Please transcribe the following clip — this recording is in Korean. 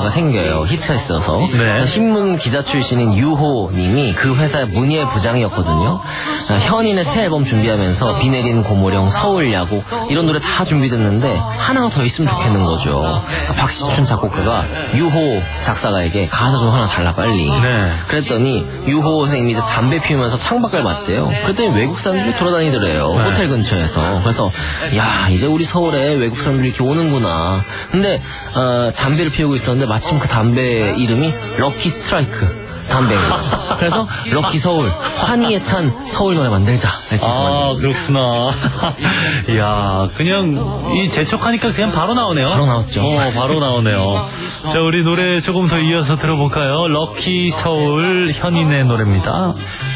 영화가 생겨요. 히트했어서. 네. 신문 기자 출신인 유호님이 그 회사의 문예 부장이었거든요. 현인의 새 앨범 준비하면서 비 내리는 고모령, 서울야구 이런 노래 다 준비됐는데 하나가 더 있으면 좋겠는 거죠. 그러니까 박시춘 작곡가가 유호 작사가에게 가사 좀 하나 달라 빨리. 네. 그랬더니 유호 선생님이 이제 담배 피우면서 창밖을 봤대요. 그랬더니 외국 사람들이 돌아다니더래요. 네. 호텔 근처에서. 그래서 야 이제 우리 서울에 외국 사람들이 이렇게 오는구나. 근데 담배를 피우고 있었는데 마침 그 담배 이름이 럭키 스트라이크 담배인 거예요. 그래서 럭키 서울, 환희에 찬 서울 노래 만들자 이렇게 아, 그렇구나. 이야, 그냥 이 재촉하니까 그냥 바로 나오네요. 바로 나왔죠. 바로 나오네요. 자, 우리 노래 조금 더 이어서 들어볼까요? 럭키 서울 현인의 노래입니다.